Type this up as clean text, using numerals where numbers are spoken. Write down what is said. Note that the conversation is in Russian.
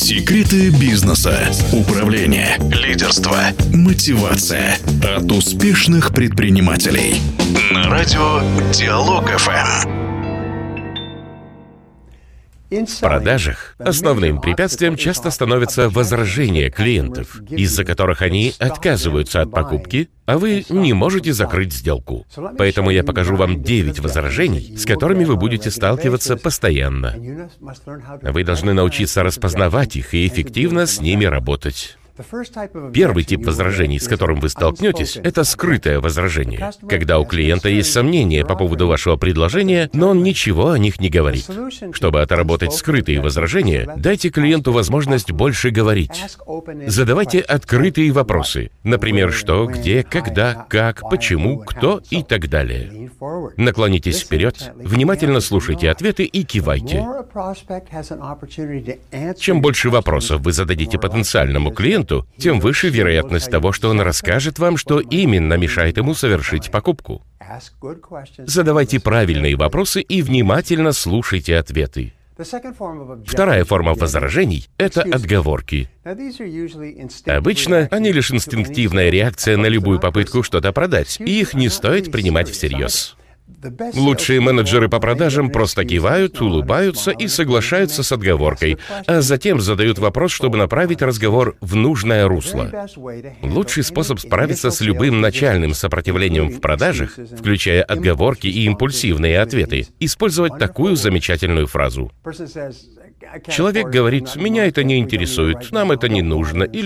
Секреты бизнеса, управления, лидерства, мотивация от успешных предпринимателей. На радио Диалог ФМ. В продажах основным препятствием часто становится возражение клиентов, из-за которых они отказываются от покупки, а вы не можете закрыть сделку. Поэтому я покажу вам 9 возражений, с которыми вы будете сталкиваться постоянно. Вы должны научиться распознавать их и эффективно с ними работать. Первый тип возражений, с которым вы столкнетесь, это скрытое возражение, когда у клиента есть сомнения по поводу вашего предложения, но он ничего о них не говорит. Чтобы отработать скрытые возражения, дайте клиенту возможность больше говорить. Задавайте открытые вопросы, например, что, где, когда, как, почему, кто и так далее. Наклонитесь вперед, внимательно слушайте ответы и кивайте. Чем больше вопросов вы зададите потенциальному клиенту, тем выше вероятность того, что он расскажет вам, что именно мешает ему совершить покупку. Задавайте правильные вопросы и внимательно слушайте ответы. Вторая форма возражений — это отговорки. Обычно они лишь инстинктивная реакция на любую попытку что-то продать, и их не стоит принимать всерьез. Лучшие менеджеры по продажам просто кивают, улыбаются и соглашаются с отговоркой, а затем задают вопрос, чтобы направить разговор в нужное русло. Лучший способ справиться с любым начальным сопротивлением в продажах, включая отговорки и импульсивные ответы, использовать такую замечательную фразу. Человек говорит: «Меня это не интересует, нам это не нужно», или